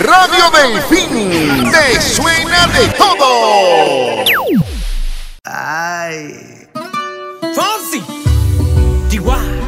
Radio Delfín, te suena de todo. Ay. Fonsi, Chihuahua.